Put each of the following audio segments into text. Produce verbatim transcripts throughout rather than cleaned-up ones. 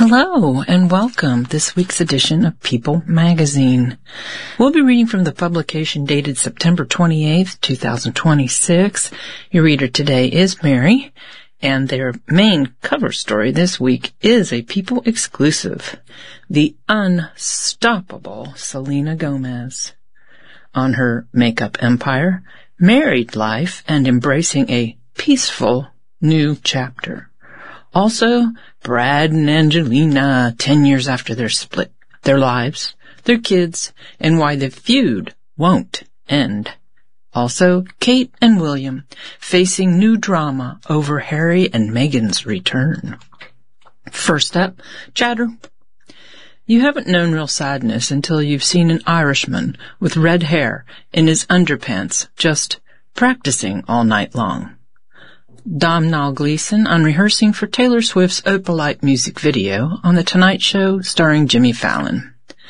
Hello and welcome this week's edition of People Magazine. We'll be reading from the publication dated September twenty-eighth, twenty twenty-six. Your reader today is Mary, and their main cover story this week is a People exclusive, the unstoppable Selena Gomez. On her makeup empire, married life, and embracing a peaceful new chapter. Also, Brad and Angelina, ten years after their split, their lives, their kids, and why the feud won't end. Also, Kate and William facing new drama over Harry and Meghan's return. First up, chatter. You haven't known real sadness until you've seen an Irishman with red hair in his underpants just practicing all night long. Domhnall Gleeson on rehearsing for Taylor Swift's Opalite music video on The Tonight Show starring Jimmy Fallon.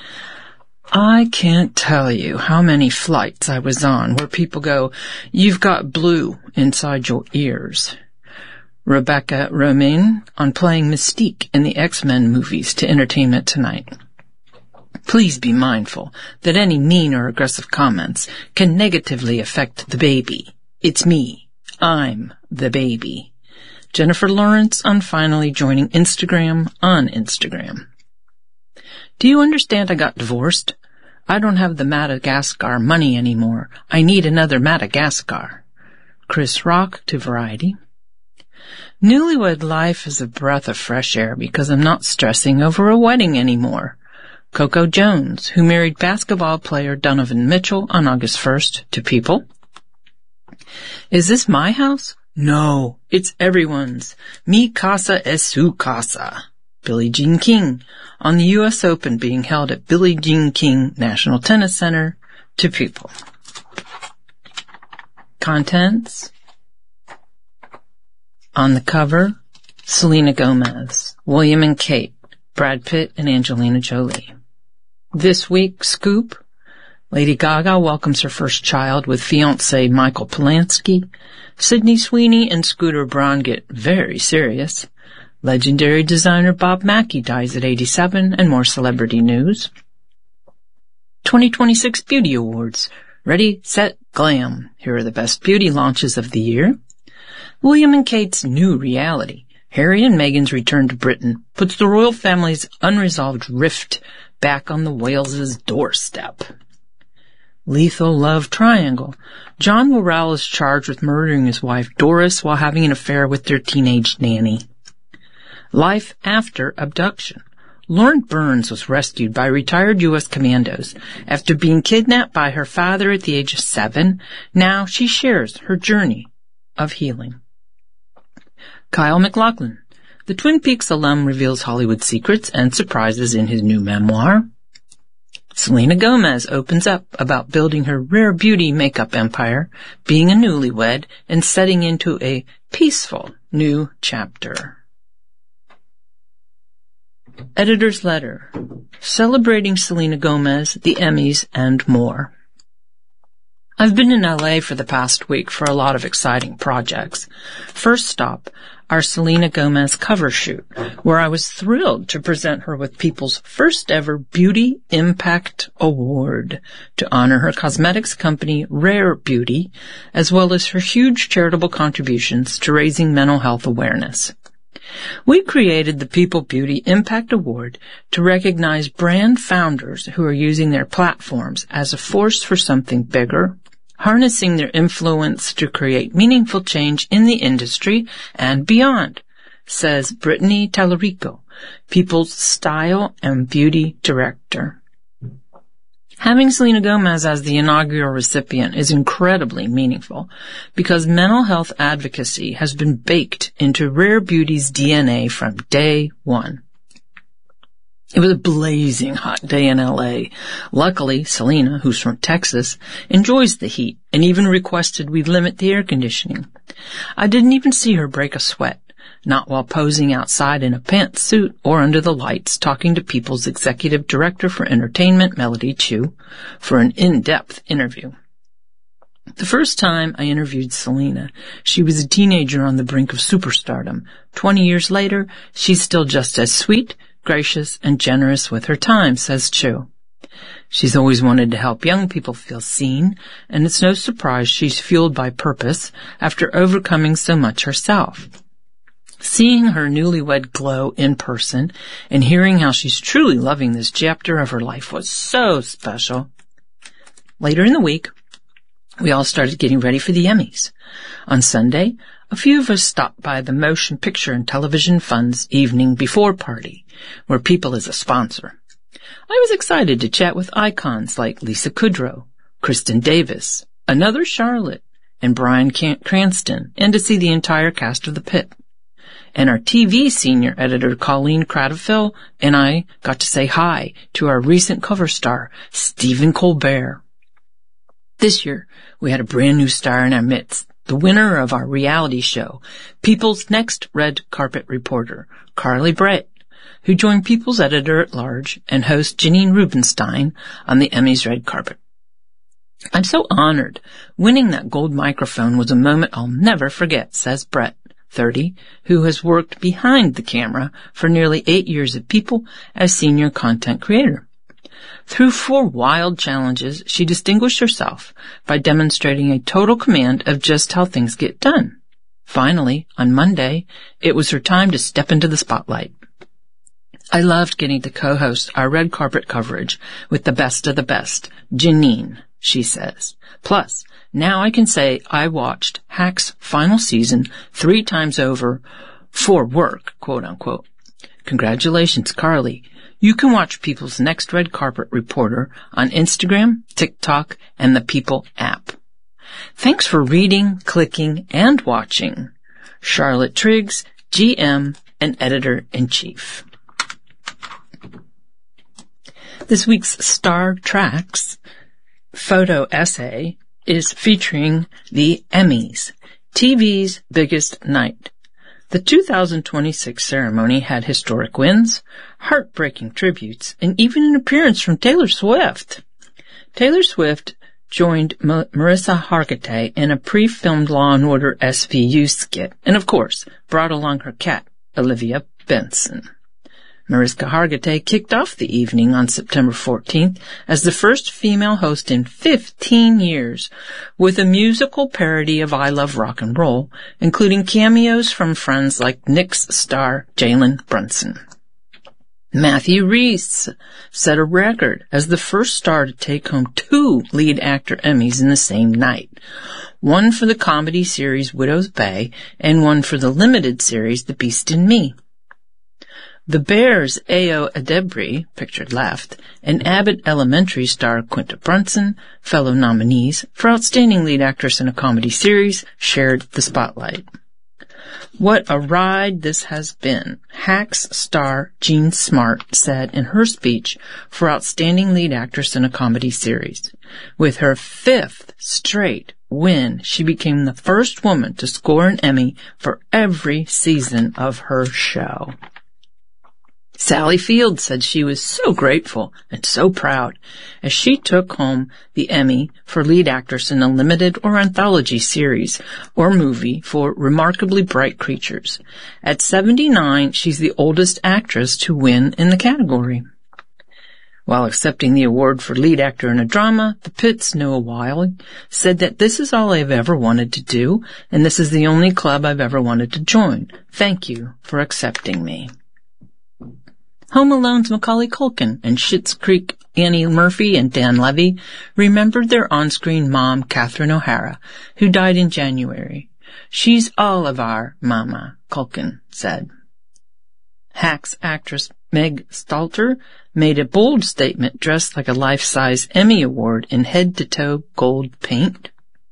I can't tell you how many flights I was on where people go, "You've got blue inside your ears." Rebecca Romijn on playing Mystique in the X-Men movies to Entertainment Tonight. Please be mindful that any mean or aggressive comments can negatively affect the baby. It's me. I'm the baby. Jennifer Lawrence on finally joining Instagram on Instagram. Do you understand I got divorced? I don't have the Madagascar money anymore. I need another Madagascar. Chris Rock to Variety. Newlywed life is a breath of fresh air because I'm not stressing over a wedding anymore. Coco Jones, who married basketball player Donovan Mitchell on August first to People. Is this my house? No, it's everyone's. Mi casa es su casa. Billie Jean King on the U S Open being held at Billie Jean King National Tennis Center to People. Contents. On the cover, Selena Gomez, William and Kate, Brad Pitt and Angelina Jolie. This week, Scoop. Lady Gaga welcomes her first child with fiancé Michael Polanski. Sydney Sweeney and Scooter Braun get very serious. Legendary designer Bob Mackie dies at eighty-seven, and more celebrity news. twenty twenty-six Beauty Awards. Ready, set, glam. Here are the best beauty launches of the year. William and Kate's new reality. Harry and Meghan's return to Britain puts the royal family's unresolved rift back on the Wales' doorstep. Lethal love triangle. John Worrell is charged with murdering his wife Doris while having an affair with their teenage nanny. Life after abduction. Lauren Burns was rescued by retired U S commandos after being kidnapped by her father at the age of seven. Now she shares her journey of healing. Kyle MacLachlan. The Twin Peaks alum reveals Hollywood secrets and surprises in his new memoir. Selena Gomez opens up about building her rare beauty makeup empire, being a newlywed, and setting into a peaceful new chapter. Editor's letter. Celebrating Selena Gomez, the Emmys, and more. I've been in L A for the past week for a lot of exciting projects. First stop, our Selena Gomez cover shoot, where I was thrilled to present her with People's first ever Beauty Impact Award to honor her cosmetics company Rare Beauty, as well as her huge charitable contributions to raising mental health awareness. We created the People Beauty Impact Award to recognize brand founders who are using their platforms as a force for something bigger, harnessing their influence to create meaningful change in the industry and beyond, says Brittany Tallarico, People's Style and Beauty Director. Having Selena Gomez as the inaugural recipient is incredibly meaningful because mental health advocacy has been baked into Rare Beauty's D N A from day one. It was a blazing hot day in L A. Luckily, Selena, who's from Texas, enjoys the heat and even requested we limit the air conditioning. I didn't even see her break a sweat, not while posing outside in a pantsuit or under the lights talking to People's executive director for entertainment, Melody Chu, for an in-depth interview. The first time I interviewed Selena, she was a teenager on the brink of superstardom. Twenty years later, she's still just as sweet, gracious, and generous with her time, says Chu. She's always wanted to help young people feel seen, and it's no surprise she's fueled by purpose after overcoming so much herself. Seeing her newlywed glow in person and hearing how she's truly loving this chapter of her life was so special. Later in the week, we all started getting ready for the Emmys. On Sunday, a few of us stopped by the Motion Picture and Television Fund's evening before party, where People is a sponsor. I was excited to chat with icons like Lisa Kudrow, Kristen Davis, another Charlotte, and Bryan Cranston, and to see the entire cast of The Pit. And our T V senior editor, Colleen Cradfield, and I got to say hi to our recent cover star, Stephen Colbert. This year, we had a brand new star in our midst, the winner of our reality show, People's Next Red Carpet Reporter, Carly Brett, who joined People's editor-at-large and host Janine Rubenstein on the Emmys red carpet. I'm so honored. Winning that gold microphone was a moment I'll never forget, says Brett, thirty, who has worked behind the camera for nearly eight years at People as senior content creator. Through four wild challenges, she distinguished herself by demonstrating a total command of just how things get done. Finally, on Monday, it was her time to step into the spotlight. I loved getting to co-host our red carpet coverage with the best of the best, Janine, she says. Plus, now I can say I watched Hack's final season three times over for work, quote unquote. Congratulations, Carly. You can watch People's Next Red Carpet Reporter on Instagram, TikTok, and the People app. Thanks for reading, clicking, and watching. Charlotte Triggs, G M and Editor-in-Chief. This week's Star Tracks photo essay is featuring the Emmys, T V's biggest night. The two thousand twenty-six ceremony had historic wins, heartbreaking tributes, and even an appearance from Taylor Swift. Taylor Swift joined M- Marissa Hargitay in a pre-filmed Law and Order S V U skit, and of course, brought along her cat, Olivia Benson. Mariska Hargitay kicked off the evening on September fourteenth as the first female host in fifteen years with a musical parody of I Love Rock and Roll, including cameos from friends like Knicks star Jalen Brunson. Matthew Rhys set a record as the first star to take home two lead actor Emmys in the same night, one for the comedy series Widow's Bay and one for the limited series The Beast in Me. The Bears' Ayo Edebiri, pictured left, and Abbott Elementary star Quinta Brunson, fellow nominees for Outstanding Lead Actress in a Comedy Series, shared the spotlight. What a ride this has been, Hacks star Jean Smart said in her speech for Outstanding Lead Actress in a Comedy Series. With her fifth straight win, she became the first woman to score an Emmy for every season of her show. Sally Field said she was so grateful and so proud as she took home the Emmy for lead actress in a limited or anthology series or movie for Remarkably Bright Creatures. At seventy-nine, she's the oldest actress to win in the category. While accepting the award for lead actor in a drama, The Pit's Noah Wyle said that this is all I've ever wanted to do, and this is the only club I've ever wanted to join. Thank you for accepting me. Home Alone's Macaulay Culkin and Schitt's Creek Annie Murphy and Dan Levy remembered their on-screen mom, Catherine O'Hara, who died in January. She's all of our mama, Culkin said. Hacks actress Meg Stalter made a bold statement dressed like a life-size Emmy Award in head-to-toe gold paint.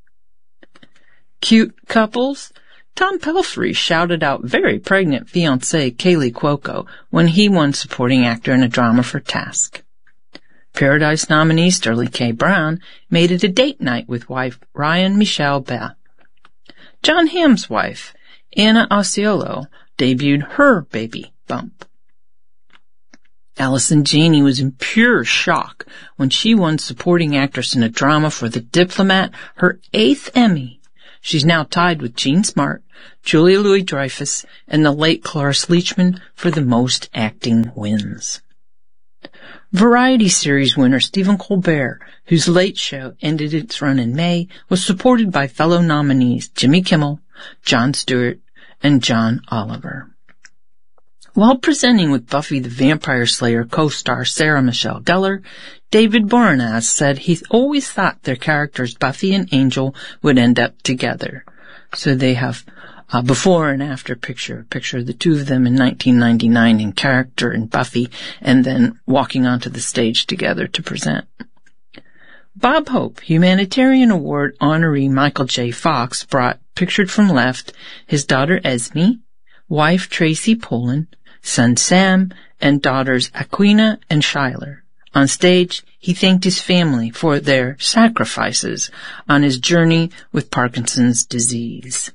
Cute couples. Tom Pelphrey shouted out very pregnant fiancée Kaylee Cuoco when he won supporting actor in a drama for Task. Paradise nominee Sterling K. Brown made it a date night with wife Ryan Michelle Beth. John Hamm's wife, Anna Osceola, debuted her baby bump. Allison Janney was in pure shock when she won supporting actress in a drama for The Diplomat, her eighth Emmy. She's now tied with Jean Smart Julia Louis-Dreyfus, and the late Cloris Leachman for the most acting wins. Variety series winner Stephen Colbert, whose Late Show ended its run in May, was supported by fellow nominees Jimmy Kimmel, Jon Stewart, and John Oliver. While presenting with Buffy the Vampire Slayer co-star Sarah Michelle Gellar, David Boreanaz said he always thought their characters Buffy and Angel would end up together. So they have a before and after picture, a picture of the two of them in nineteen ninety-nine in character in Buffy, and then walking onto the stage together to present. Bob Hope, Humanitarian Award honoree Michael J. Fox, brought, pictured from left, his daughter Esme, wife Tracy Pollan, son Sam, and daughters Aquina and Shyler. On stage, he thanked his family for their sacrifices on his journey with Parkinson's disease.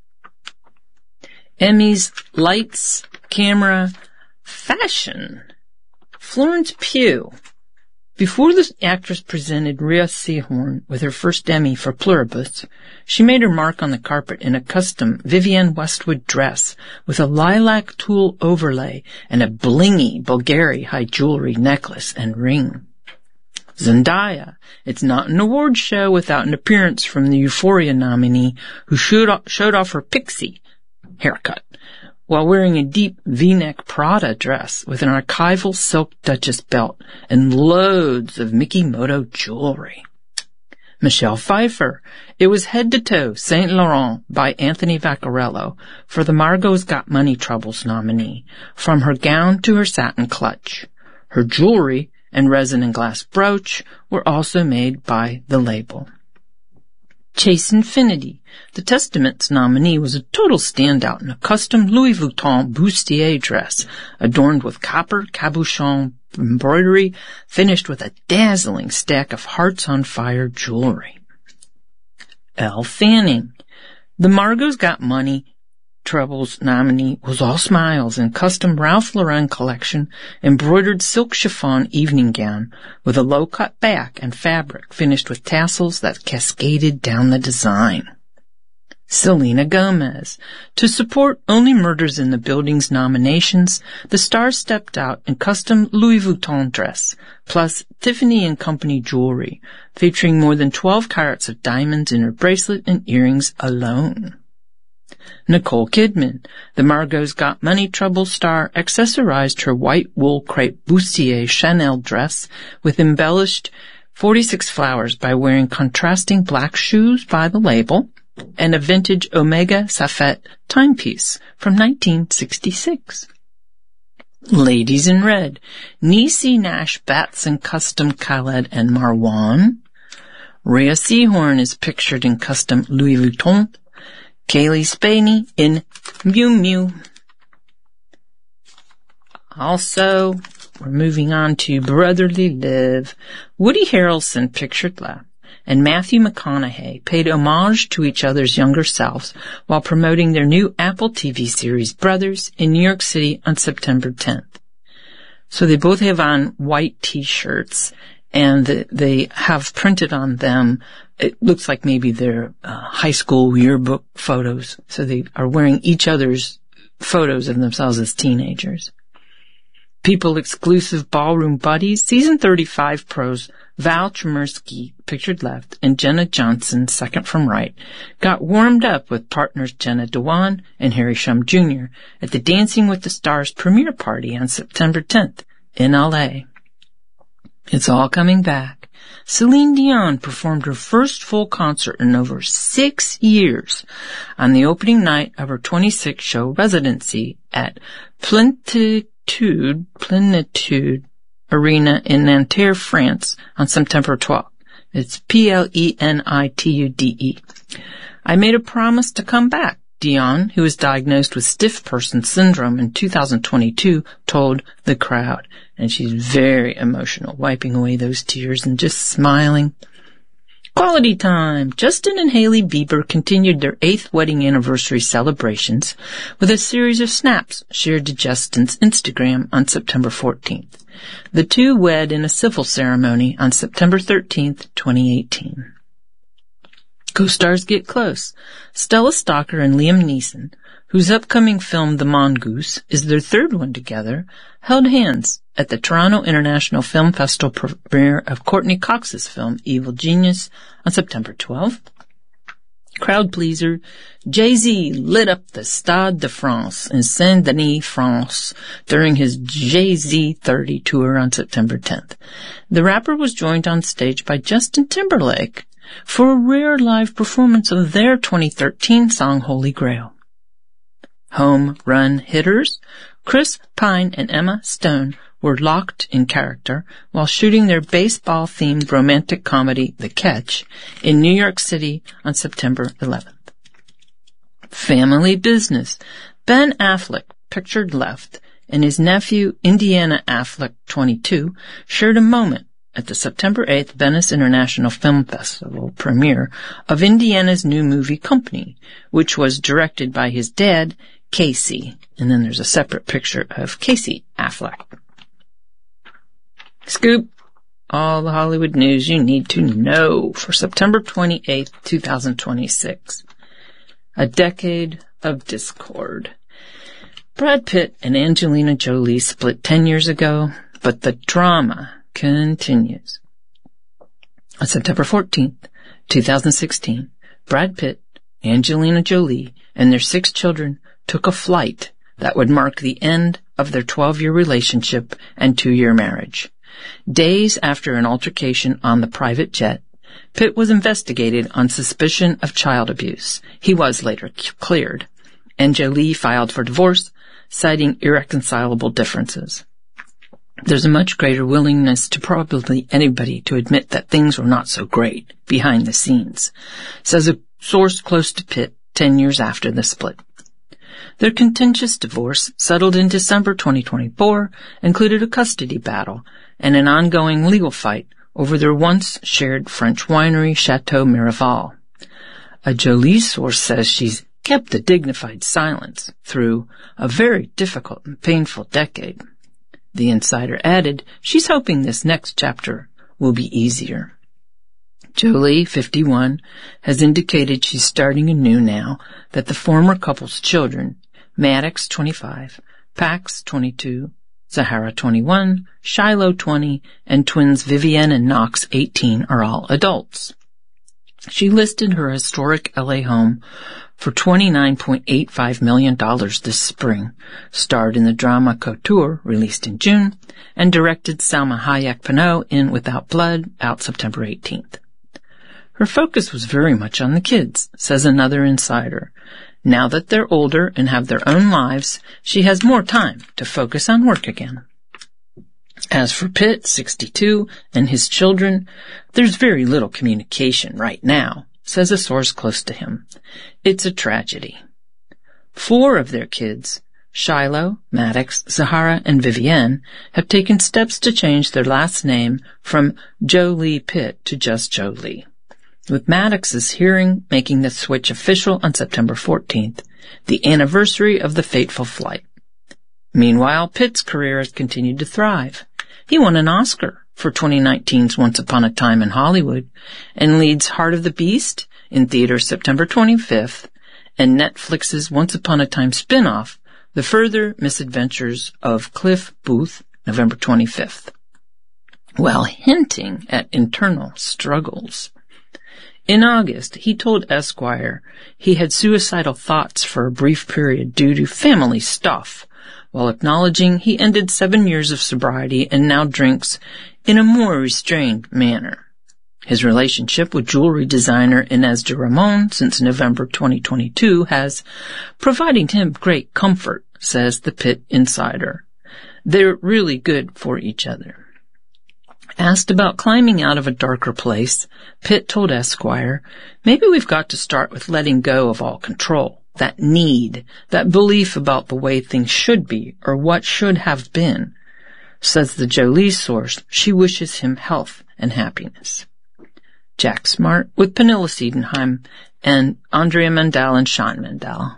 Emmys, lights, camera, fashion. Florence Pugh. Before the actress presented Rhea Seehorn with her first Emmy for Pluribus, she made her mark on the carpet in a custom Vivienne Westwood dress with a lilac tulle overlay and a blingy Bulgari high jewelry necklace and ring. Zendaya. It's not an award show without an appearance from the Euphoria nominee who showed off her pixie haircut while wearing a deep V-neck Prada dress with an archival silk Duchess belt and loads of Mikimoto jewelry. Michelle Pfeiffer. It was head-to-toe Saint Laurent by Anthony Vaccarello for the Margot's Got Money Troubles nominee, from her gown to her satin clutch. Her jewelry and resin and glass brooch were also made by the label. Chase Infinity. The Testaments nominee was a total standout in a custom Louis Vuitton bustier dress adorned with copper cabochon embroidery finished with a dazzling stack of Hearts on Fire jewelry. Elle Fanning. The Margot's Got Money Troubles nominee was all smiles in custom Ralph Lauren collection embroidered silk chiffon evening gown with a low-cut back and fabric finished with tassels that cascaded down the design. Selena Gomez. To support Only Murders in the Building's nominations, the star stepped out in custom Louis Vuitton dress, plus Tiffany and Company jewelry, featuring more than twelve carats of diamonds in her bracelet and earrings alone. Nicole Kidman. The Margot's Got Money Trouble star accessorized her white wool crepe bustier Chanel dress with embellished forty-six flowers by wearing contrasting black shoes by the label and a vintage Omega Safet timepiece from nineteen sixty-six. Ladies in Red. Niecy Nash Batson custom Khaled and Marwan. Rhea Seehorn is pictured in custom Louis Vuitton. Kaylee Spaney in Miu Miu. Also, we're moving on to Brotherly Love. Woody Harrelson pictured left, and Matthew McConaughey paid homage to each other's younger selves while promoting their new Apple T V series Brothers in New York City on September tenth. So they both have on white t-shirts, and they have printed on them, it looks like maybe they're uh, high school yearbook photos. So they are wearing each other's photos of themselves as teenagers. People Exclusive Ballroom Buddies. Season thirty-five pros Val Chmerski, pictured left, and Jenna Johnson, second from right, got warmed up with partners Jenna Dewan and Harry Shum Junior at the Dancing with the Stars premiere party on September tenth in L A. It's all coming back. Celine Dion performed her first full concert in over six years on the opening night of her twenty-sixth show residency at Plenitude, Plenitude Arena in Nanterre, France on September twelfth. It's P L E N I T U D E. I made a promise to come back, Dion, who was diagnosed with stiff person syndrome in two thousand twenty-two, told the crowd. And she's very emotional, wiping away those tears and just smiling. Quality time. Justin and Hailey Bieber continued their eighth wedding anniversary celebrations with a series of snaps shared to Justin's Instagram on September fourteenth. The two wed in a civil ceremony on September thirteenth, twenty eighteen. Co-stars get close. Stella Stocker and Liam Neeson, whose upcoming film The Mongoose is their third one together, held hands at the Toronto International Film Festival premiere of Courtney Cox's film Evil Genius on September twelfth. Crowd pleaser, Jay-Z lit up the Stade de France in Saint-Denis, France during his Jay-Z thirty tour on September tenth. The rapper was joined on stage by Justin Timberlake for a rare live performance of their twenty thirteen song Holy Grail. Home run hitters, Chris Pine and Emma Stone were locked in character while shooting their baseball-themed romantic comedy, The Catch, in New York City on September eleventh. Family business. Ben Affleck, pictured left, and his nephew, Indiana Affleck, twenty-two, shared a moment at the September eighth Venice International Film Festival premiere of Indiana's new movie Company, which was directed by his dad, Casey. And then there's a separate picture of Casey Affleck. Scoop. All the Hollywood news you need to know for September twenty-eighth, twenty twenty-six. A decade of discord. Brad Pitt and Angelina Jolie split ten years ago, but the drama continues. On September fourteenth, twenty sixteen, Brad Pitt, Angelina Jolie, and their six children took a flight that would mark the end of their twelve-year relationship and two-year marriage. Days after an altercation on the private jet, Pitt was investigated on suspicion of child abuse. He was later cleared, and Jolie filed for divorce, citing irreconcilable differences. There's a much greater willingness to probably anybody to admit that things were not so great behind the scenes, says a source close to Pitt ten years after the split. Their contentious divorce, settled in December twenty twenty-four, included a custody battle and an ongoing legal fight over their once shared French winery, Chateau Miraval. A Jolie source says she's kept a dignified silence through a very difficult and painful decade. The insider added she's hoping this next chapter will be easier. Jolie, fifty-one, has indicated she's starting anew now that the former couple's children, Maddox, twenty-five, Pax, twenty-two, Zahara, twenty-one, Shiloh, twenty, and twins Vivienne and Knox, eighteen, are all adults. She listed her historic L A home for twenty-nine point eight five million dollars this spring, starred in the drama Couture, released in June, and directed Salma Hayek Pinault in Without Blood, out September eighteenth. Her focus was very much on the kids, says another insider. Now that they're older and have their own lives, she has more time to focus on work again. As for Pitt, sixty-two, and his children, there's very little communication right now, says a source close to him. It's a tragedy. Four of their kids, Shiloh, Maddox, Zahara, and Vivienne, have taken steps to change their last name from Jolie Pitt to just Jolie, with Maddox's hearing making the switch official on September fourteenth, the anniversary of the fateful flight. Meanwhile, Pitt's career has continued to thrive. He won an Oscar for twenty nineteen's Once Upon a Time in Hollywood and leads Heart of the Beast in theaters September twenty-fifth and Netflix's Once Upon a Time spin-off, The Further Misadventures of Cliff Booth, November twenty-fifth, while hinting at internal struggles. In August, he told Esquire he had suicidal thoughts for a brief period due to family stuff, while acknowledging he ended seven years of sobriety and now drinks in a more restrained manner. His relationship with jewelry designer Inez de Ramon since November twenty twenty-two has provided him great comfort, says the Pitt insider. They're really good for each other. Asked about climbing out of a darker place, Pitt told Esquire, maybe we've got to start with letting go of all control, that need, that belief about the way things should be or what should have been. Says the Jolie source, she wishes him health and happiness. Jack Smart with Pernilla Siedenheim and Andrea Mandel and Sean Mandel.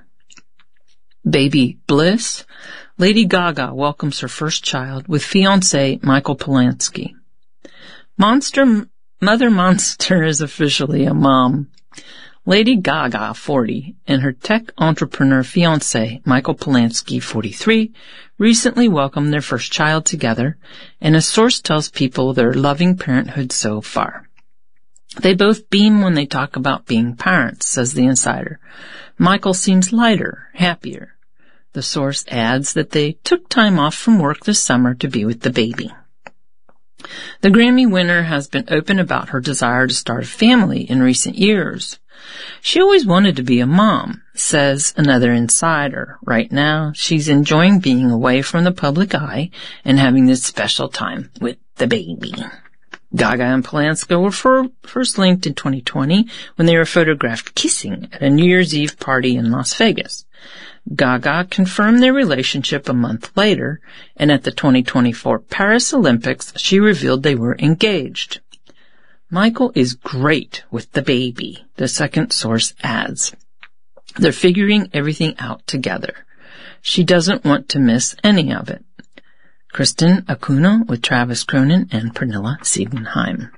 Baby bliss. Lady Gaga welcomes her first child with fiancé Michael Polanski. Monster, Mother Monster is officially a mom. Lady Gaga, forty, and her tech entrepreneur fiancé, Michael Polanski, forty-three, recently welcomed their first child together, and a source tells people they're loving parenthood so far. They both beam when they talk about being parents, says the insider. Michael seems lighter, happier. The source adds that they took time off from work this summer to be with the baby. The Grammy winner has been open about her desire to start a family in recent years. She always wanted to be a mom, says another insider. Right now, she's enjoying being away from the public eye and having this special time with the baby. Gaga and Polanski were first linked in twenty twenty when they were photographed kissing at a New Year's Eve party in Las Vegas. Gaga confirmed their relationship a month later, and at the twenty twenty-four Paris Olympics, she revealed they were engaged. Michael is great with the baby, the second source adds. They're figuring everything out together. She doesn't want to miss any of it. Kristen Acuna with Travis Cronin and Pernilla Siebenheim.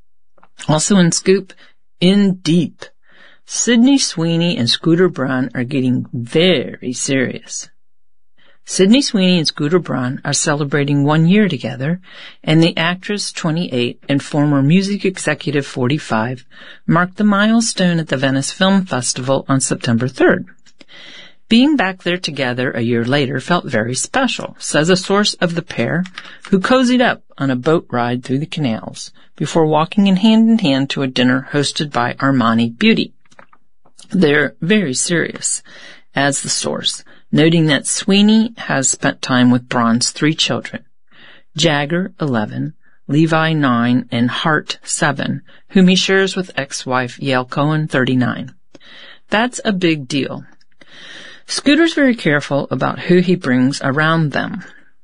Also in Scoop, In Deep, Sydney Sweeney and Scooter Braun are getting very serious. Sydney Sweeney and Scooter Braun are celebrating one year together, and the actress, twenty-eight, and former music executive, forty-five, marked the milestone at the Venice Film Festival on September third. Being back there together a year later felt very special, says a source of the pair, who cozied up on a boat ride through the canals before walking in hand in hand to a dinner hosted by Armani Beauty. They're very serious, adds the source, noting that Sweeney has spent time with Braun's three children, Jagger, eleven, Levi, nine, and Hart, seven, whom he shares with ex-wife Yael Cohen, thirty-nine. That's a big deal. Scooter's very careful about who he brings around them.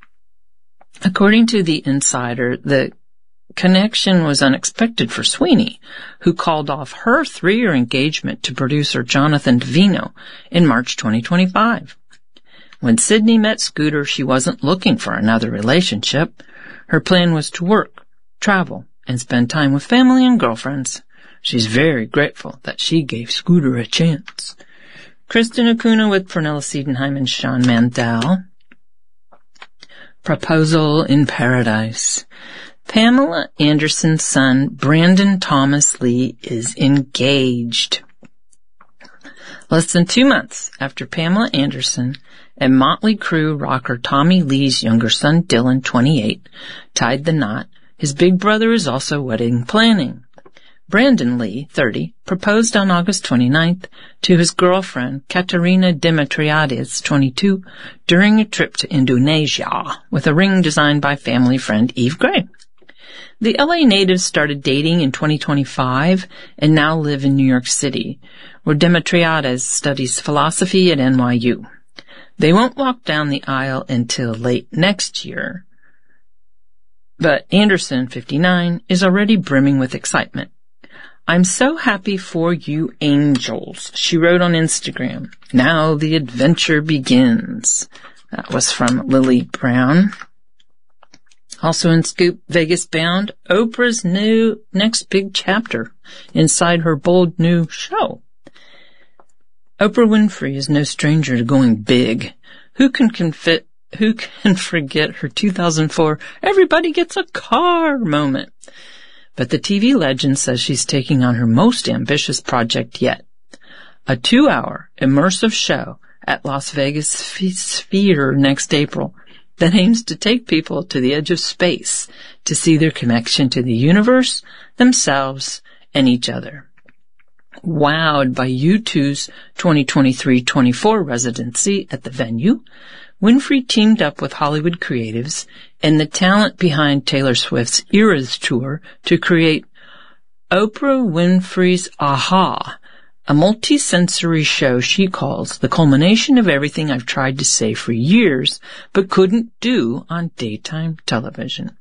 According to the insider, the connection was unexpected for Sweeney, who called off her three-year engagement to producer Jonathan Davino in March twenty twenty-five. When Sydney met Scooter, she wasn't looking for another relationship. Her plan was to work, travel, and spend time with family and girlfriends. She's very grateful that she gave Scooter a chance. Kristen Acuna with Pernilla Siebenheim and Sean Mandel. Proposal in Paradise. Pamela Anderson's son, Brandon Thomas Lee, is engaged. Less than two months after Pamela Anderson and Motley Crue rocker Tommy Lee's younger son, Dylan, twenty-eight, tied the knot, his big brother is also wedding planning. Brandon Lee, thirty, proposed on August twenty-ninth to his girlfriend, Katerina Dimitriades, twenty-two, during a trip to Indonesia with a ring designed by family friend Eve Gray. The L A natives started dating in twenty twenty-five and now live in New York City, where Dimitriades studies philosophy at N Y U. They won't walk down the aisle until late next year, but Anderson, fifty-nine, is already brimming with excitement. I'm so happy for you angels, she wrote on Instagram. Now the adventure begins. That was from Lily Brown. Also in Scoop, Vegas bound, Oprah's new next big chapter inside her bold new show. Oprah Winfrey is no stranger to going big. Who can confit, who can forget her two thousand four everybody gets a car moment? But the T V legend says she's taking on her most ambitious project yet. A two-hour immersive show at Las Vegas Sphere next April that aims to take people to the edge of space to see their connection to the universe, themselves, and each other. Wowed by U two's twenty twenty-three twenty-four residency at the venue, Winfrey teamed up with Hollywood creatives and the talent behind Taylor Swift's Eras Tour to create Oprah Winfrey's Aha, a multi-sensory show she calls the culmination of everything I've tried to say for years but couldn't do on daytime television.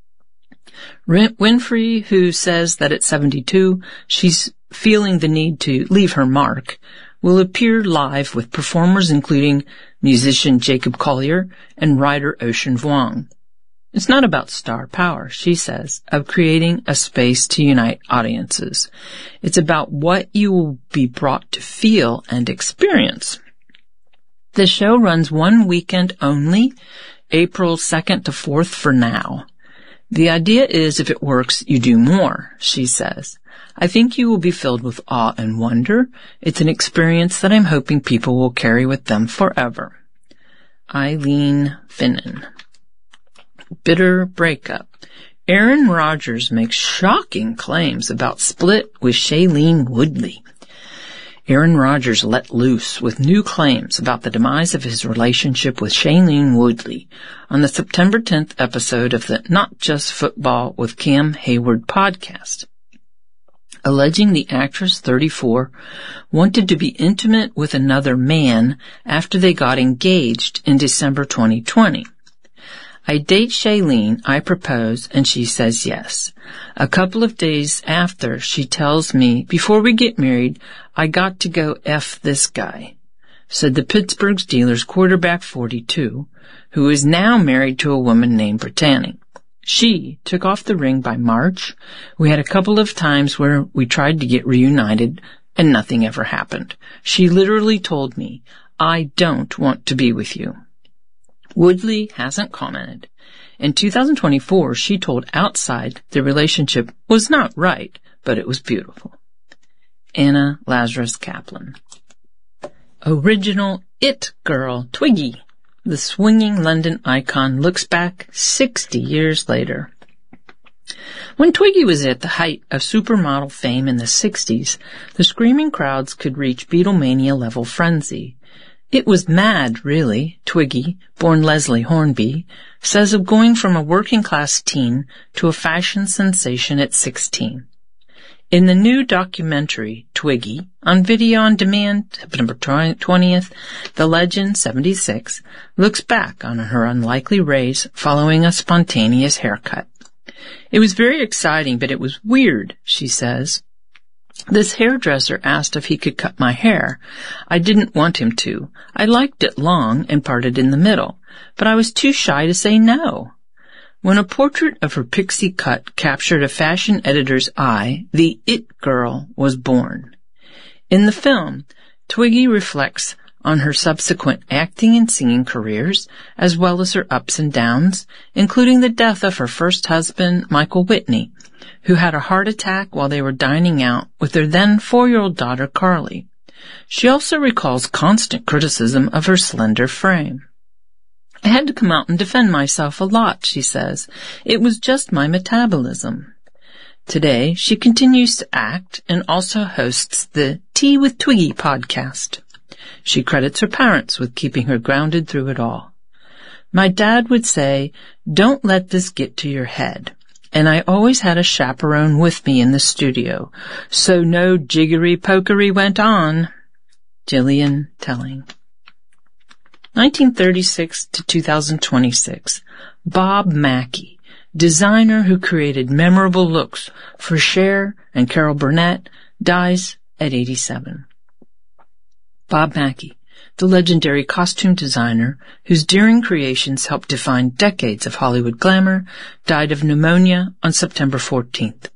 Winfrey, who says that at seventy-two she's feeling the need to leave her mark, will appear live with performers including musician Jacob Collier and writer Ocean Vuong. It's not about star power, she says, of creating a space to unite audiences. It's about what you will be brought to feel and experience. The show runs one weekend only, April second to fourth for now. The idea is if it works, you do more, she says. I think you will be filled with awe and wonder. It's an experience that I'm hoping people will carry with them forever. Eileen Finnan. Bitter breakup. Aaron Rodgers makes shocking claims about split with Shailene Woodley. Aaron Rodgers let loose with new claims about the demise of his relationship with Shailene Woodley on the September tenth episode of the Not Just Football with Cam Hayward podcast, alleging the actress, thirty-four, wanted to be intimate with another man after they got engaged in December twenty twenty. I date Shailene, I propose, and she says yes. A couple of days after, she tells me, before we get married, I got to go F this guy, said the Pittsburgh Steelers quarterback, forty-two, who is now married to a woman named Brittany. She took off the ring by March. We had a couple of times where we tried to get reunited, and nothing ever happened. She literally told me, I don't want to be with you. Woodley hasn't commented. In two thousand twenty-four, she told Outside the relationship was not right, but it was beautiful. Anna Lazarus Kaplan. Original It Girl, Twiggy. The swinging London icon looks back sixty years later. When Twiggy was at the height of supermodel fame in the sixties, the screaming crowds could reach Beatlemania-level frenzy. It was mad, really, Twiggy, born Leslie Hornby, says of going from a working-class teen to a fashion sensation at sixteen. In the new documentary, Twiggy, on video on demand, September twentieth, the legend, seventy-six, looks back on her unlikely raise following a spontaneous haircut. It was very exciting, but it was weird, she says. This hairdresser asked if he could cut my hair. I didn't want him to. I liked it long and parted in the middle, but I was too shy to say no. When a portrait of her pixie cut captured a fashion editor's eye, the It Girl was born. In the film, Twiggy reflects on her subsequent acting and singing careers, as well as her ups and downs, including the death of her first husband, Michael Whitney, who had a heart attack while they were dining out with their then four-year-old daughter, Carly. She also recalls constant criticism of her slender frame. I had to come out and defend myself a lot, she says. It was just my metabolism. Today, she continues to act and also hosts the Tea with Twiggy podcast. She credits her parents with keeping her grounded through it all. My dad would say, don't let this get to your head. And I always had a chaperone with me in the studio, so no jiggery-pokery went on. Gillian Telling. nineteen thirty-six to two thousand twenty-six. Bob Mackie, designer who created memorable looks for Cher and Carol Burnett, dies at eighty-seven. Bob Mackie, the legendary costume designer whose daring creations helped define decades of Hollywood glamour, died of pneumonia on September fourteenth.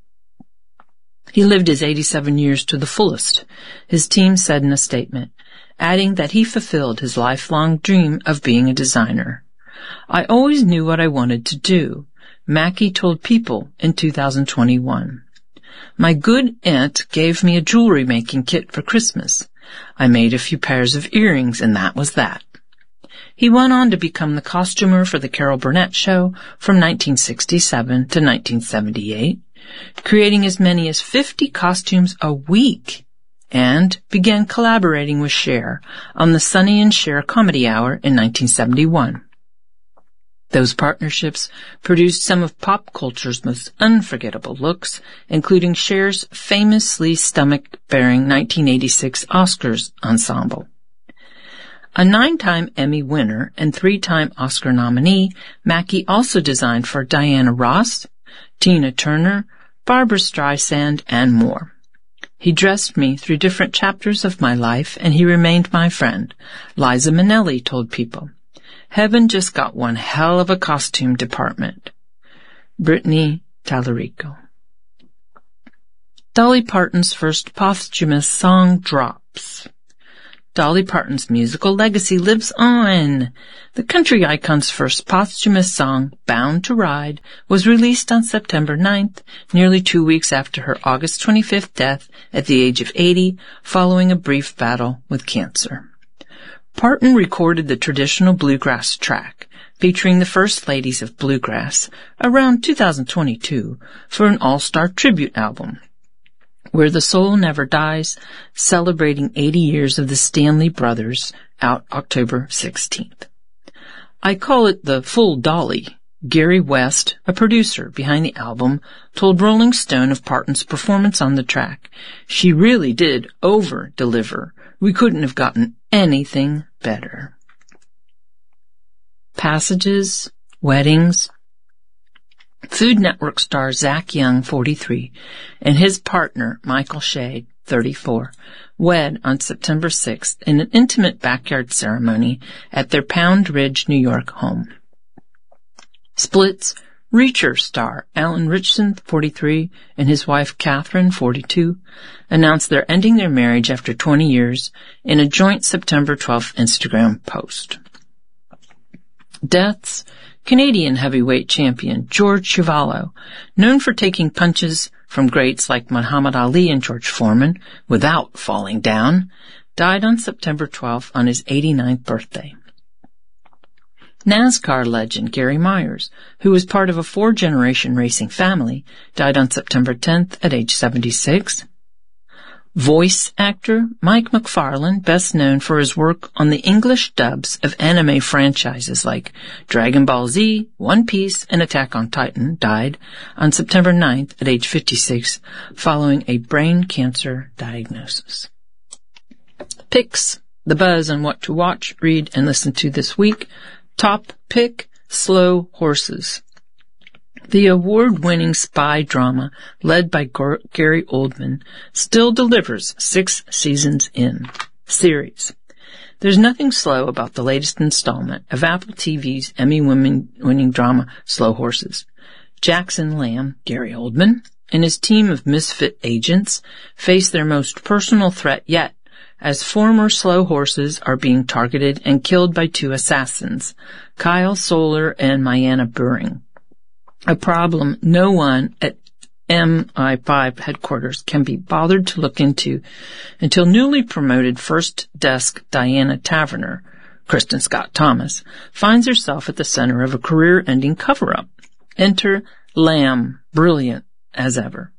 He lived his eighty-seven years to the fullest, his team said in a statement, adding that he fulfilled his lifelong dream of being a designer. I always knew what I wanted to do, Mackie told People in two thousand twenty-one. My good aunt gave me a jewelry making kit for Christmas. I made a few pairs of earrings, and that was that. He went on to become the costumer for the Carol Burnett Show from nineteen sixty-seven to nineteen seventy-eight, creating as many as fifty costumes a week, and began collaborating with Cher on the Sonny and Cher Comedy Hour in nineteen seventy-one. Those partnerships produced some of pop culture's most unforgettable looks, including Cher's famously stomach-bearing nineteen eighty-six Oscars ensemble. A nine-time Emmy winner and three-time Oscar nominee, Mackie also designed for Diana Ross, Tina Turner, Barbra Streisand, and more. He dressed me through different chapters of my life, and he remained my friend, Liza Minnelli told People. Heaven just got one hell of a costume department. Brittany Tallarico. Dolly Parton's first posthumous song drops. Dolly Parton's musical legacy lives on. The country icon's first posthumous song, Bound to Ride, was released on September ninth, nearly two weeks after her August twenty-fifth death at the age of eighty, following a brief battle with cancer. Parton recorded the traditional bluegrass track, featuring the First Ladies of Bluegrass, around two thousand twenty-two, for an all-star tribute album, Where the Soul Never Dies, celebrating eighty years of the Stanley Brothers, out October sixteenth. I call it the Full Dolly. Gary West, a producer behind the album, told Rolling Stone of Parton's performance on the track. She really did over-deliver. We couldn't have gotten anything better. Passages, weddings. Food Network star Zach Young, forty-three, and his partner, Michael Shea, thirty-four, wed on September sixth in an intimate backyard ceremony at their Pound Ridge, New York home. Splits, Reacher star Alan Ritchson, forty-three, and his wife Catherine, forty-two, announced they're ending their marriage after twenty years in a joint September twelfth Instagram post. Deaths, Canadian heavyweight champion George Chuvalo, known for taking punches from greats like Muhammad Ali and George Foreman without falling down, died on September twelfth on his eighty-ninth birthday. NASCAR legend Gary Myers, who was part of a four-generation racing family, died on September tenth at age seventy-six. Voice actor Mike McFarlane, best known for his work on the English dubs of anime franchises like Dragon Ball Z, One Piece, and Attack on Titan, died on September ninth at age fifty-six following a brain cancer diagnosis. Picks, the buzz on what to watch, read, and listen to this week. Top pick, Slow Horses. The award-winning spy drama, led by Gary Oldman, still delivers six seasons in. Series. There's nothing slow about the latest installment of Apple T V's Emmy-winning drama, Slow Horses. Jackson Lamb, Gary Oldman, and his team of misfit agents face their most personal threat yet, as former slow horses are being targeted and killed by two assassins, Kyle Soller and Mayanna Buring. A problem no one at M I five headquarters can be bothered to look into until newly promoted first desk Diana Taverner, Kristen Scott Thomas, finds herself at the center of a career-ending cover-up. Enter Lamb, brilliant as ever.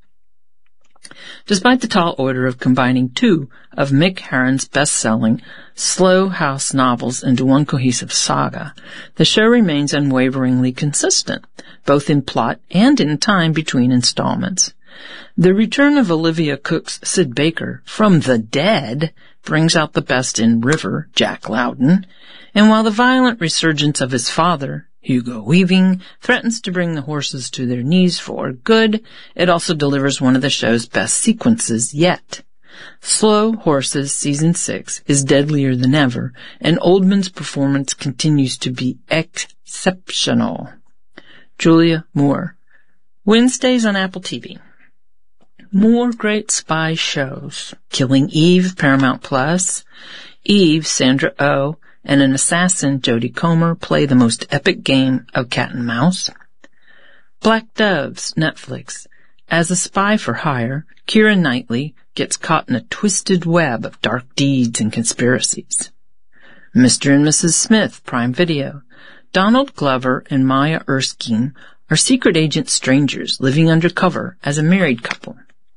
Despite the tall order of combining two of Mick Herron's best-selling slow house novels into one cohesive saga, the show remains unwaveringly consistent, both in plot and in time between installments. The return of Olivia Cooke's Sid Baker from the dead brings out the best in River, Jack Loudon, and while the violent resurgence of his father, Hugo Weaving, threatens to bring the horses to their knees for good, it also delivers one of the show's best sequences yet. Slow Horses Season six is deadlier than ever, and Oldman's performance continues to be exceptional. Julia Moore. Wednesdays on Apple T V. More great spy shows. Killing Eve, Paramount Plus. Eve, Sandra Oh, and an assassin, Jodie Comer, play the most epic game of cat and mouse. Black Doves, Netflix. As a spy for hire, Keira Knightley gets caught in a twisted web of dark deeds and conspiracies. Mister and Missus Smith, Prime Video. Donald Glover and Maya Erskine are secret agent strangers living undercover as a married couple.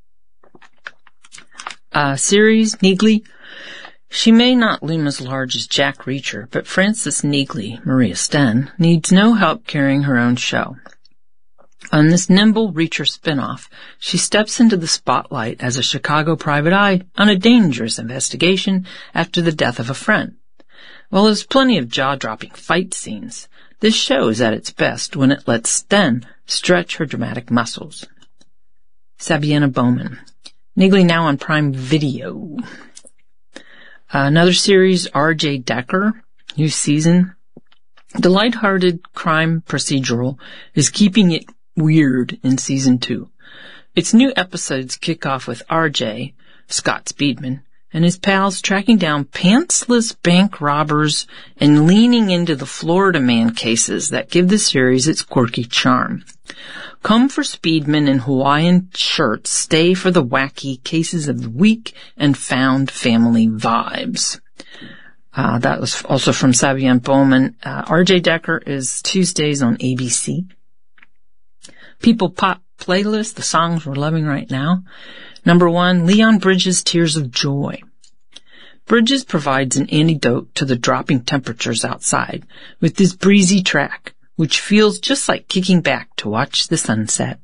Uh, series, Neagley. She may not loom as large as Jack Reacher, but Frances Neagley, Maria Sten, needs no help carrying her own show. On this nimble Reacher spinoff, she steps into the spotlight as a Chicago private eye on a dangerous investigation after the death of a friend. While there's plenty of jaw-dropping fight scenes, this show is at its best when it lets Sten stretch her dramatic muscles. Sabiana Bowman. Neagley now on Prime Video. Uh, another series, R J Decker, new season. The lighthearted crime procedural is keeping it weird in season two. Its new episodes kick off with R J, Scott Speedman, and his pals tracking down pantsless bank robbers and leaning into the Florida Man cases that give the series its quirky charm. Come for Speedman in Hawaiian shirts, stay for the wacky cases of the week and found family vibes. Uh, that was also from Sabian Bowman. Uh, R J Decker is Tuesdays on A B C. People Pop playlist, the songs we're loving right now. Number one, Leon Bridges' Tears of Joy. Bridges provides an antidote to the dropping temperatures outside with this breezy track, which feels just like kicking back to watch the sunset.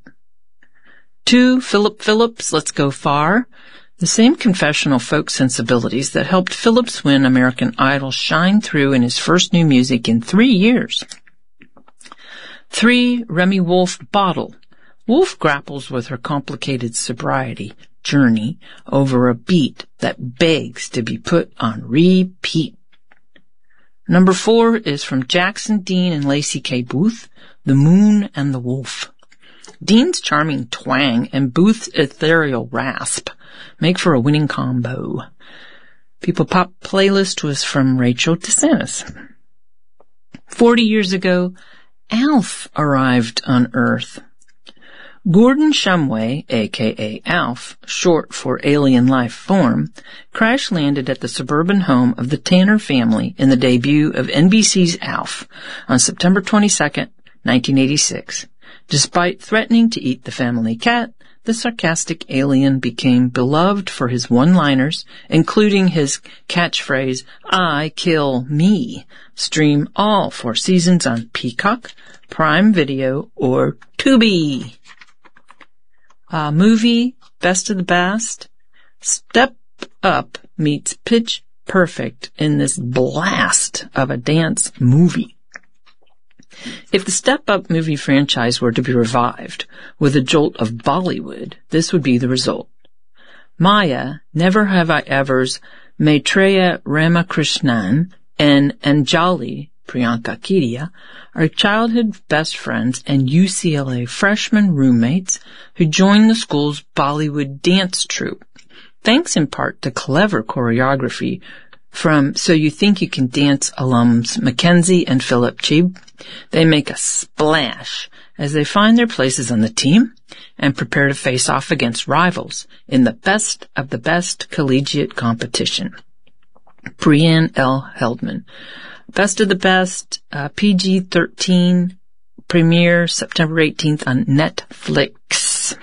Two, Philip Phillips' Let's Go Far. The same confessional folk sensibilities that helped Phillips win American Idol shine through in his first new music in three years. Three, Remy Wolf, Bottle. Wolf grapples with her complicated sobriety journey over a beat that begs to be put on repeat. Number four is from Jackson Dean and Lacey K. Booth, The Moon and the Wolf. Dean's charming twang and Booth's ethereal rasp make for a winning combo. People Pop playlist was from Rachel DeSantis. Forty years ago, Alf arrived on Earth. Gordon Shumway, aka Alf, short for alien life form, crash-landed at the suburban home of the Tanner family in the debut of N B C's Alf on September twenty-second, nineteen eighty-six. Despite threatening to eat the family cat, the sarcastic alien became beloved for his one-liners, including his catchphrase, I kill me. Stream all four seasons on Peacock, Prime Video, or Tubi. Uh, movie, Best of the Best. Step Up meets Pitch Perfect in this blast of a dance movie. If the Step Up movie franchise were to be revived with a jolt of Bollywood, this would be the result. Maya, Never Have I Ever's Maitreya Ramakrishnan, and Anjali, Priyanka Kedia, are childhood best friends and U C L A freshman roommates who joined the school's Bollywood dance troupe. Thanks in part to clever choreography from So You Think You Can Dance alums Mackenzie and Philip Cheeb, they make a splash as they find their places on the team and prepare to face off against rivals in the best of the best collegiate competition. Brianne L. Heldman. Best of the Best, uh, P G thirteen, premiere September eighteenth on Netflix.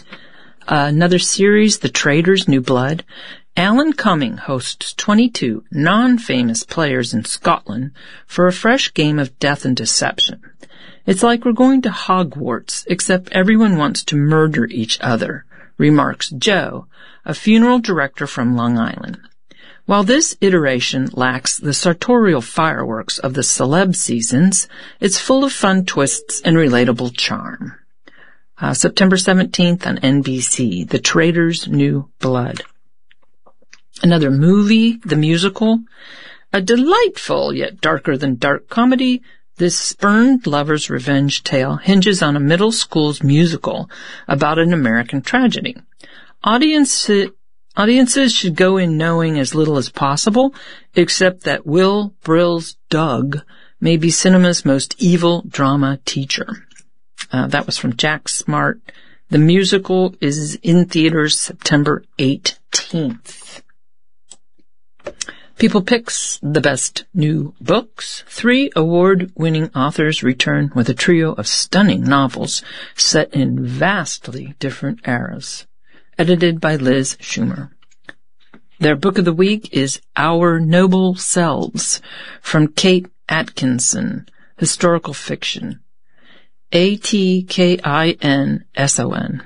Uh, another series, The Traitors, New Blood. Alan Cumming hosts twenty-two non-famous players in Scotland for a fresh game of death and deception. It's like we're going to Hogwarts, except everyone wants to murder each other, remarks Joe, a funeral director from Long Island. While this iteration lacks the sartorial fireworks of the celeb seasons, it's full of fun twists and relatable charm. Uh, September seventeenth on N B C, The Traitors, New Blood. Another movie, The Musical. A delightful yet darker than dark comedy, this spurned lover's revenge tale hinges on a middle school's musical about an American tragedy. Audiences Audiences should go in knowing as little as possible, except that Will Brill's Doug may be cinema's most evil drama teacher. Uh, that was from Jack Smart. The Musical is in theaters September eighteenth. People Picks the Best New Books. Three award-winning authors return with a trio of stunning novels set in vastly different eras. Edited by Liz Schumer. Their book of the week is Our Noble Selves from Kate Atkinson, historical fiction. A T K I N S O N.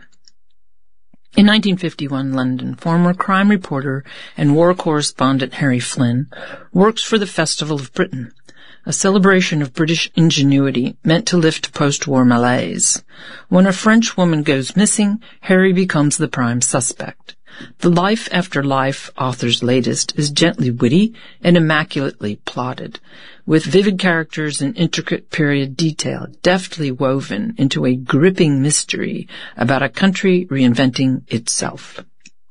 In nineteen fifty-one London, former crime reporter and war correspondent Harry Flynn works for the Festival of Britain, a celebration of British ingenuity meant to lift post-war malaise. When a French woman goes missing, Harry becomes the prime suspect. The Life After Life author's latest is gently witty and immaculately plotted, with vivid characters and intricate period detail deftly woven into a gripping mystery about a country reinventing itself.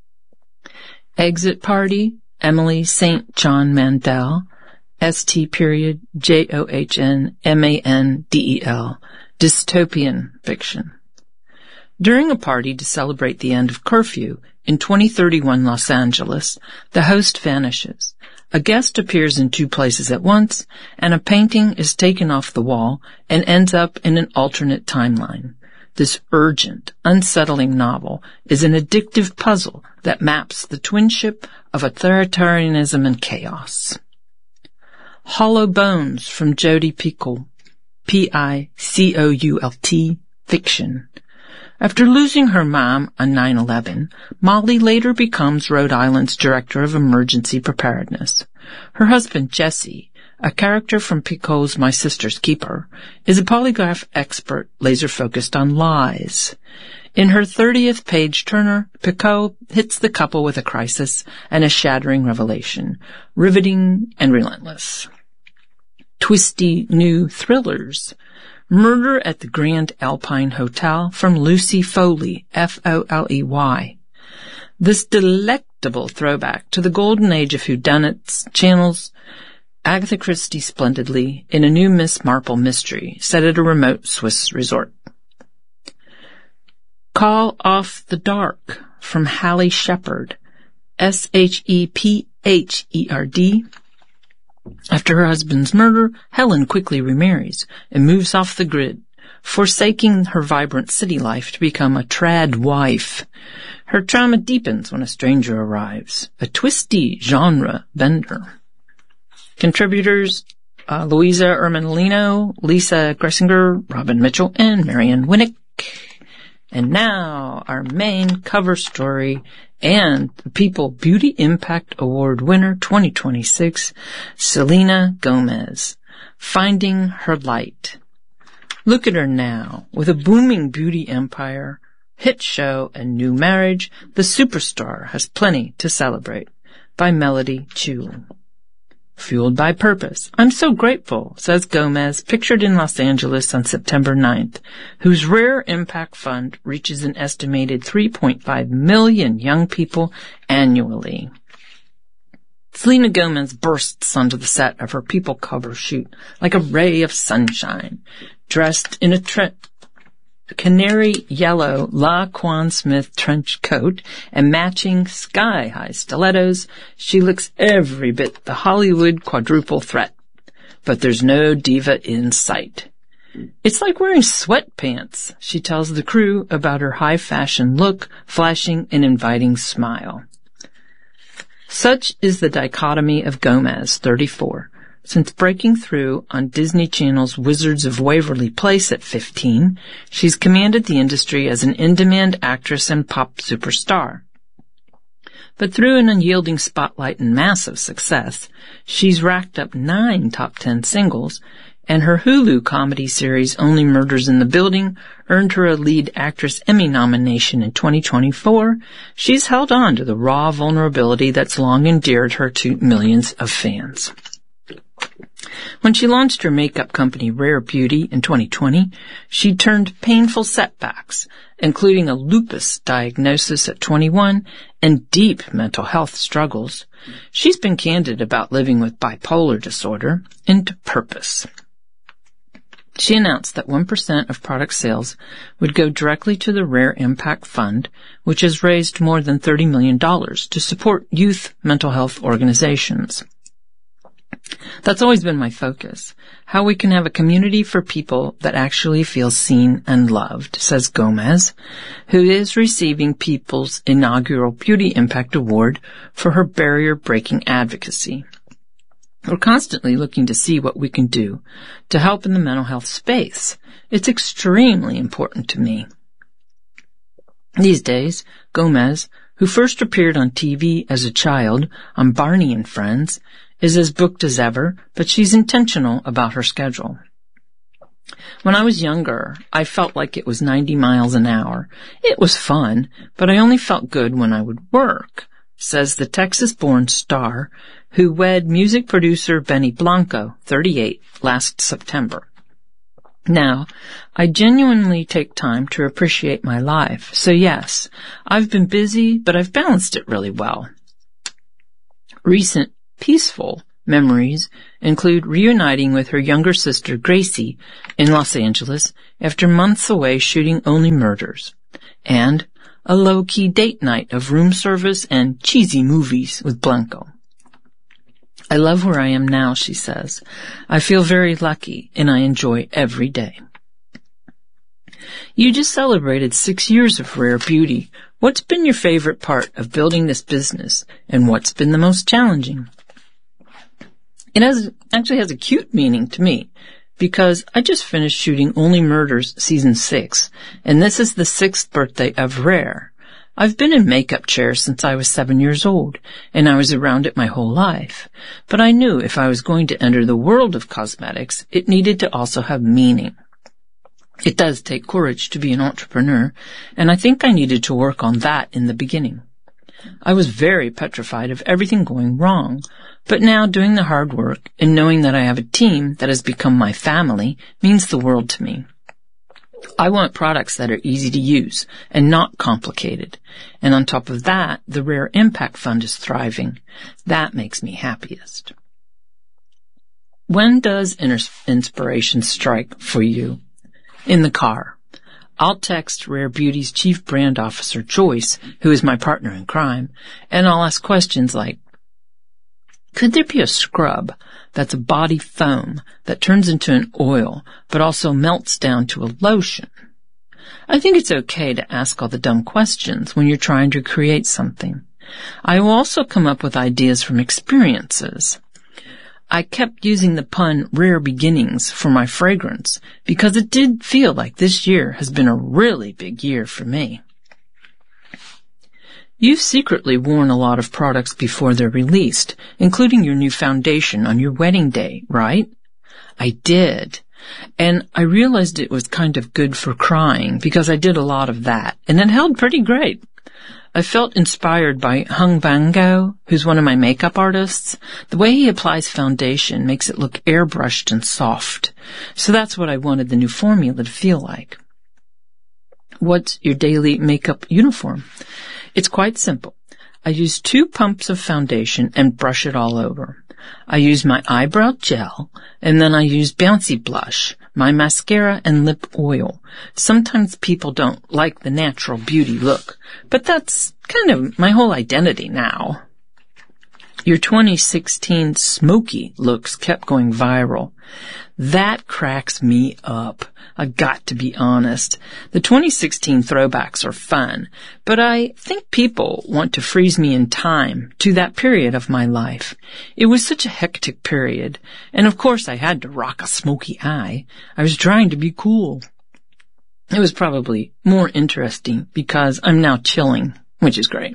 Exit Party, Emily Saint John Mandel, S T period J O H N M A N D E L, dystopian fiction. During a party to celebrate the end of curfew in twenty thirty-one Los Angeles, the host vanishes. A guest appears in two places at once, and a painting is taken off the wall and ends up in an alternate timeline. This urgent, unsettling novel is an addictive puzzle that maps the twinship of authoritarianism and chaos. Hollow Bones from Jodi Picoult, P I C O U L T, fiction. After losing her mom on nine eleven, Molly later becomes Rhode Island's Director of Emergency Preparedness. Her husband, Jesse, a character from Picoult's My Sister's Keeper, is a polygraph expert laser-focused on lies. In her thirtieth page turner, Picoult hits the couple with a crisis and a shattering revelation, riveting and relentless. Twisty new thrillers. Murder at the Grand Alpine Hotel from Lucy Foley, F O L E Y. This delectable throwback to the golden age of whodunits channels Agatha Christie splendidly in a new Miss Marple mystery set at a remote Swiss resort. Call Off the Dark from Hallie Shepard, S H E P H E R D. After her husband's murder, Helen quickly remarries and moves off the grid, forsaking her vibrant city life to become a trad wife. Her trauma deepens when a stranger arrives, a twisty genre bender. Contributors, uh, Louisa Ermanolino, Lisa Gressinger, Robin Mitchell, and Marian Winnick. And now, our main cover story and the People Beauty Impact Award winner twenty twenty-six, Selena Gomez, Finding Her Light. Look at her now, with a booming beauty empire, hit show, and new marriage. The superstar has plenty to celebrate. By Melody Chu. Fueled by purpose. I'm so grateful, says Gomez, pictured in Los Angeles on September ninth, whose Rare Impact Fund reaches an estimated three point five million young people annually. Selena Gomez bursts onto the set of her People cover shoot like a ray of sunshine, dressed in a tre- canary yellow Laquan Smith trench coat and matching sky-high stilettos. She looks every bit the Hollywood quadruple threat, but there's no diva in sight. It's like wearing sweatpants, she tells the crew about her high-fashion look, flashing an inviting smile. Such is the dichotomy of Gomez, thirty-four. Since breaking through on Disney Channel's Wizards of Waverly Place at fifteen, she's commanded the industry as an in-demand actress and pop superstar. But through an unyielding spotlight and massive success, she's racked up nine top ten singles, and her Hulu comedy series Only Murders in the Building earned her a lead actress Emmy nomination in twenty twenty-four. She's held on to the raw vulnerability that's long endeared her to millions of fans. When she launched her makeup company Rare Beauty in twenty twenty, she turned painful setbacks, including a lupus diagnosis at twenty-one and deep mental health struggles. She's been candid about living with bipolar disorder, into purpose. She announced that one percent of product sales would go directly to the Rare Impact Fund, which has raised more than thirty million dollars to support youth mental health organizations. That's always been my focus, how we can have a community for people that actually feel seen and loved, says Gomez, who is receiving People's inaugural Beauty Impact Award for her barrier-breaking advocacy. We're constantly looking to see what we can do to help in the mental health space. It's extremely important to me. These days, Gomez, who first appeared on T V as a child on Barney and Friends, is as booked as ever, but she's intentional about her schedule. When I was younger, I felt like it was ninety miles an hour. It was fun, but I only felt good when I would work, says the Texas-born star who wed music producer Benny Blanco, thirty-eight, last September. Now, I genuinely take time to appreciate my life, so yes, I've been busy, but I've balanced it really well. Recent peaceful memories include reuniting with her younger sister Gracie in Los Angeles after months away shooting Only Murders, and a low-key date night of room service and cheesy movies with Blanco. I love where I am now, she says. I feel very lucky, and I enjoy every day. You just celebrated six years of Rare Beauty. What's been your favorite part of building this business, and what's been the most challenging? It has, actually has a cute meaning to me, because I just finished shooting Only Murders Season six, and this is the sixth birthday of Rare. I've been in makeup chairs since I was seven years old, and I was around it my whole life. But I knew if I was going to enter the world of cosmetics, it needed to also have meaning. It does take courage to be an entrepreneur, and I think I needed to work on that in the beginning. I was very petrified of everything going wrong, but now doing the hard work and knowing that I have a team that has become my family means the world to me. I want products that are easy to use and not complicated. And on top of that, the Rare Impact Fund is thriving. That makes me happiest. When does inspiration strike for you? In the car. I'll text Rare Beauty's Chief Brand Officer, Joyce, who is my partner in crime, and I'll ask questions like, could there be a scrub that's a body foam that turns into an oil but also melts down to a lotion? I think it's okay to ask all the dumb questions when you're trying to create something. I will also come up with ideas from experiences. I kept using the pun Rare Beginnings for my fragrance because it did feel like this year has been a really big year for me. You've secretly worn a lot of products before they're released, including your new foundation on your wedding day, right? I did. And I realized it was kind of good for crying because I did a lot of that, and it held pretty great. I felt inspired by Hung Bango, who's one of my makeup artists. The way he applies foundation makes it look airbrushed and soft. So that's what I wanted the new formula to feel like. What's your daily makeup uniform? It's quite simple. I use two pumps of foundation and brush it all over. I use my eyebrow gel, and then I use Bouncy Blush, my mascara, and lip oil. Sometimes people don't like the natural beauty look, but that's kind of my whole identity now. Your twenty sixteen smoky looks kept going viral. That cracks me up. I've got to be honest. The twenty sixteen throwbacks are fun, but I think people want to freeze me in time to that period of my life. It was such a hectic period, and of course I had to rock a smoky eye. I was trying to be cool. It was probably more interesting because I'm now chilling, which is great.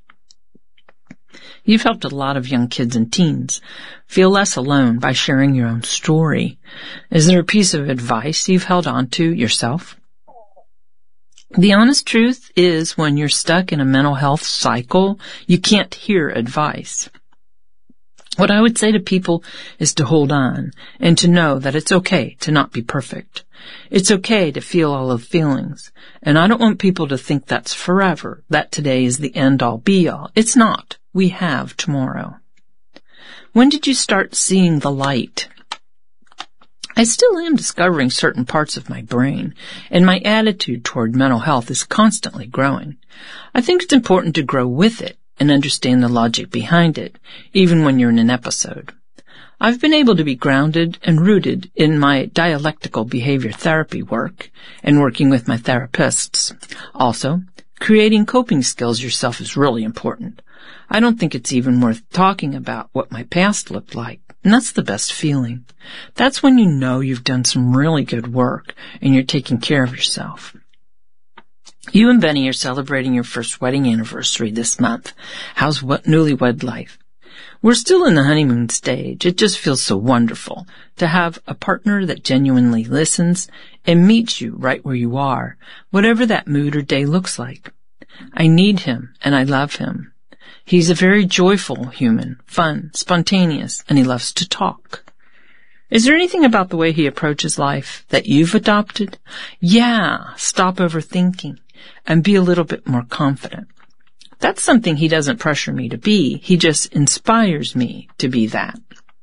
You've helped a lot of young kids and teens feel less alone by sharing your own story. Is there a piece of advice you've held on to yourself? The honest truth is when you're stuck in a mental health cycle, you can't hear advice. What I would say to people is to hold on and to know that it's okay to not be perfect. It's okay to feel all of the feelings. And I don't want people to think that's forever, that today is the end-all be-all. It's not. We have tomorrow. When did you start seeing the light? I still am discovering certain parts of my brain, and my attitude toward mental health is constantly growing. I think it's important to grow with it and understand the logic behind it, even when you're in an episode. I've been able to be grounded and rooted in my dialectical behavior therapy work and working with my therapists. Also, creating coping skills yourself is really important. I don't think it's even worth talking about what my past looked like, and that's the best feeling. That's when you know you've done some really good work and you're taking care of yourself. You and Benny are celebrating your first wedding anniversary this month. How's what newlywed life? We're still in the honeymoon stage. It just feels so wonderful to have a partner that genuinely listens and meets you right where you are, whatever that mood or day looks like. I need him and I love him. He's a very joyful human, fun, spontaneous, and he loves to talk. Is there anything about the way he approaches life that you've adopted? Yeah, stop overthinking and be a little bit more confident. That's something he doesn't pressure me to be. He just inspires me to be that.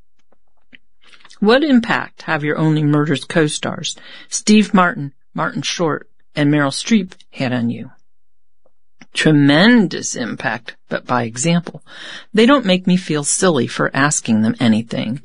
What impact have your Only Murders co-stars, Steve Martin, Martin Short, and Meryl Streep, had on you? Tremendous impact, but by example. They don't make me feel silly for asking them anything.